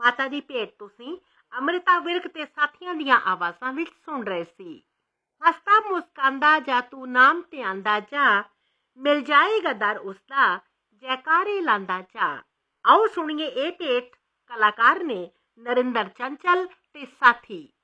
ਮਾਤਾ ਦੀ ਭੇਟ ਤੁਸੀਂ ਅੰਮ੍ਰਿਤਾ ਵਿਰਕ ਤੇ ਸਾਥੀਆਂ ਦੀਆਂ ਆਵਾਜ਼ਾਂ ਵਿੱਚ ਸੁਣ ਰਹੇ ਸੀ। ਹੱਸਦਾ ਮੁਸਕਾਂਦਾ ਜਾ ਤੂੰ ਨਾਮ ਤੇ ਆਂਦਾ ਜਾ, ਮਿਲ ਜਾਏਗਾ ਦਰ ਉਸਦਾ, ਜੈਕਾਰੇ ਲਾਂਦਾ ਜਾ। ਆਓ ਸੁਣੀਏ ਇਹ ਭੇਟ, ਕਲਾਕਾਰ ਨੇ ਨਰਿੰਦਰ ਚੰਚਲ ਤੇ ਸਾਥੀ।